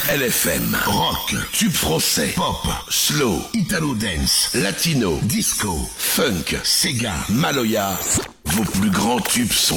LFM, rock, tube français, pop, slow, italo dance, latino, disco, funk, Sega, Maloya. Vos plus grands tubes sont